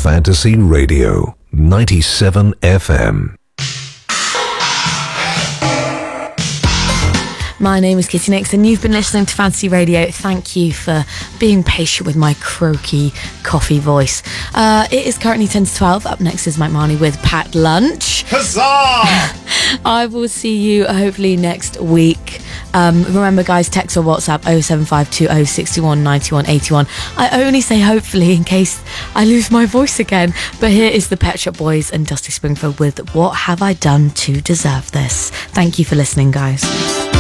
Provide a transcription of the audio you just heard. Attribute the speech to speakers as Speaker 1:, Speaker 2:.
Speaker 1: Fantasy Radio, 97 FM.
Speaker 2: My name is Kitty Nix and you've been listening to Fantasy Radio. Thank you for being patient with my croaky coffee voice. It is currently 10 to 12. Up next is Mike Marnie with Packed Lunch.
Speaker 3: Huzzah!
Speaker 2: I will see you hopefully next week. Remember guys, text or WhatsApp 07520 61 91 81. I only say hopefully in case I lose my voice again. But here is the Pet Shop Boys and Dusty Springfield with What Have I Done to Deserve This. Thank you for listening, guys.